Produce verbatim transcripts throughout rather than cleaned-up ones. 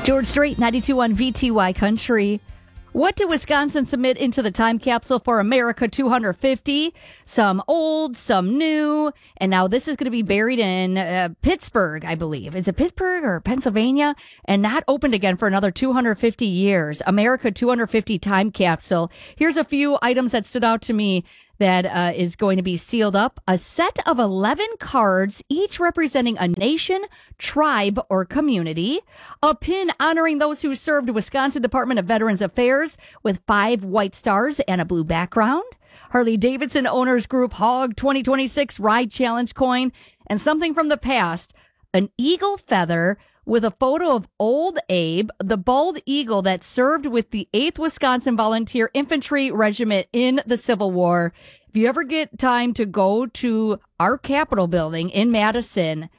George Strait, ninety-two point one V T Y Country. What did Wisconsin submit into the time capsule for America two hundred fifty? Some old, some new, and now this is going to be buried in uh, Pittsburgh, I believe. Is it Pittsburgh or Pennsylvania? And not opened again for another two hundred fifty years. America two hundred fifty time capsule. Here's a few items that stood out to me that uh, is going to be sealed up. A set of eleven cards, each representing a nation, tribe, or community. A pin honoring those who served Wisconsin Department of Veterans Affairs with five white stars and a blue background. Harley-Davidson Owners Group Hog twenty twenty-six Ride Challenge coin. And something from the past, an eagle feather with a photo of Old Abe, the bald eagle that served with the eighth Wisconsin Volunteer Infantry Regiment in the Civil War. If you ever get time to go to our Capitol building in Madison,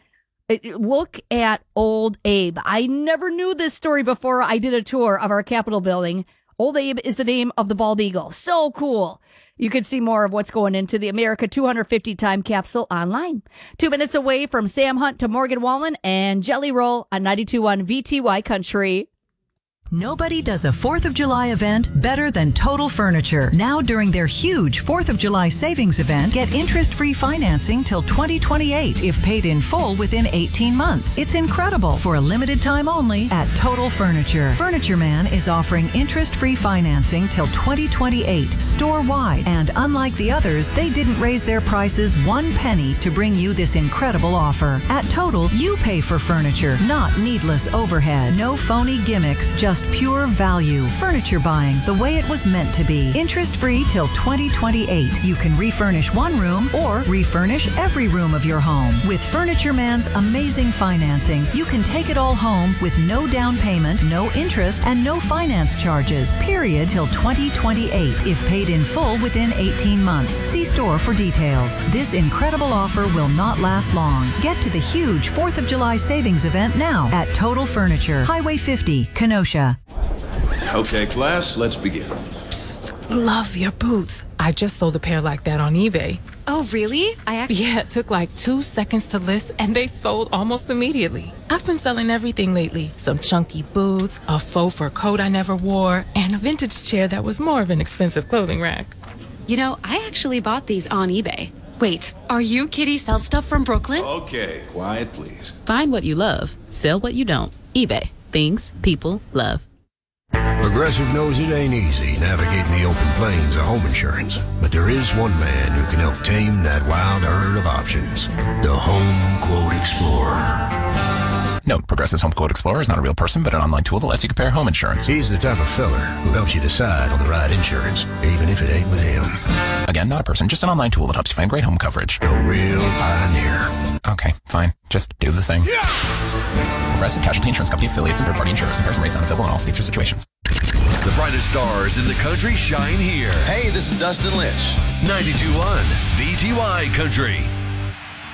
look at Old Abe. I never knew this story before I did a tour of our Capitol building. Old Abe is the name of the bald eagle. So cool. You can see more of what's going into the America two hundred fifty time capsule online. Two minutes away from Sam Hunt to Morgan Wallen and Jelly Roll on ninety-two point one V T Y Country. Nobody does a fourth of July event better than Total Furniture. Now during their huge fourth of July savings event, get interest-free financing till twenty twenty-eight if paid in full within eighteen months. It's incredible. For a limited time only at Total Furniture. Furniture Man is offering interest-free financing till twenty twenty-eight store-wide. And unlike the others, they didn't raise their prices one penny to bring you this incredible offer. At Total, you pay for furniture, not needless overhead. No phony gimmicks, just pure value. Furniture buying the way it was meant to be. Interest-free till twenty twenty-eight. You can refurnish one room or refurnish every room of your home. With Furniture Man's amazing financing, you can take it all home with no down payment, no interest, and no finance charges. Period till twenty twenty-eight if paid in full within eighteen months. See store for details. This incredible offer will not last long. Get to the huge fourth of July savings event now at Total Furniture, Highway fifty, Kenosha. Okay, class, let's begin. Psst, love your boots. I just sold a pair like that on eBay. Oh, really? I actually... Yeah, it took like two seconds to list, and they sold almost immediately. I've been selling everything lately. Some chunky boots, a faux fur coat I never wore, and a vintage chair that was more of an expensive clothing rack. You know, I actually bought these on eBay. Wait, are you Kitty Sell Stuff from Brooklyn? Okay, quiet, please. Find what you love. Sell what you don't. eBay. Things people love. Progressive knows it ain't easy navigating the open plains of home insurance, but there is one man who can help tame that wild herd of options. The Home Quote Explorer. Note, Progressive's Home Quote Explorer is not a real person, but an online tool that lets you compare home insurance. He's the type of feller who helps you decide on the right insurance, even if it ain't with him. Again, not a person, just an online tool that helps you find great home coverage. A real pioneer. Okay, fine. Just do the thing. Yeah! Progressive Casualty Insurance Company affiliates and third-party insurers. Comparison rates not available in all states or situations. The brightest stars in the country shine here. Hey, this is Dustin Lynch. ninety-two point one V T Y Country.